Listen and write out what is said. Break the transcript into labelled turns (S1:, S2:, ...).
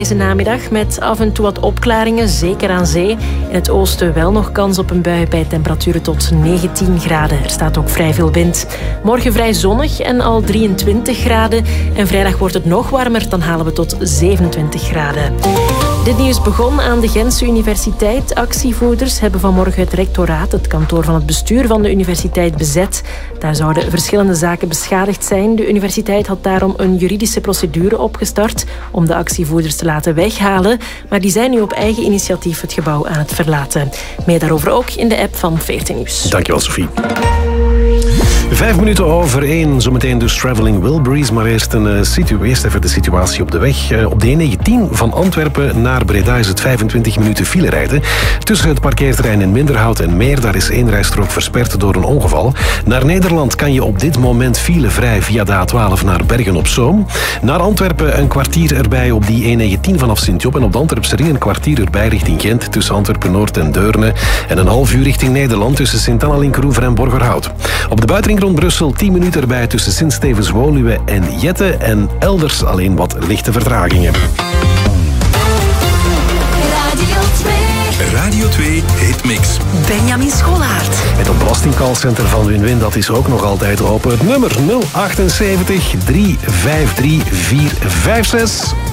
S1: Deze namiddag met af en toe wat opklaringen, zeker aan zee. In het oosten wel nog kans op een bui bij temperaturen tot 19 graden. Er staat ook vrij veel wind. Morgen vrij zonnig en al 23 graden. En vrijdag wordt het nog warmer, dan halen we tot 27 graden. Dit nieuws begon aan de Gentse Universiteit. Actievoerders hebben vanmorgen het rectoraat, het kantoor van het bestuur van de universiteit, bezet. Daar zouden verschillende zaken beschadigd zijn. De universiteit had daarom een juridische procedure opgestart om de actievoerders te laten weghalen. Maar die zijn nu op eigen initiatief het gebouw aan het verlaten. Meer daarover ook in de app van 14 Nieuws.
S2: Dankjewel, Sophie. 5:05. Zometeen dus Traveling Wilburys. Maar eerst even de situatie op de weg. Op de E19 van Antwerpen naar Breda is het 25 minuten file rijden. Tussen het parkeerterrein in Minderhout en Meer, daar is één rijstrook versperd door een ongeval. Naar Nederland kan je op dit moment filevrij via de A12 naar Bergen-op-Zoom. Naar Antwerpen een kwartier erbij op die E19 vanaf Sint-Job. En op de Antwerpse ring een kwartier erbij richting Gent tussen Antwerpen-Noord en Deurne. En een half uur richting Nederland tussen Sint-Anna-Linkeroever en Borgerhout. Op de buitenring rond Brussel 10 minuten erbij tussen Sint-Stevens-Woluwe en Jette. En elders alleen wat lichte vertragingen.
S3: Radio 2 Hitmix.
S4: Benjamin Scholaert.
S2: Het belastingcallcenter van Win-Win, dat is ook nog altijd open. Het nummer 078 353 456.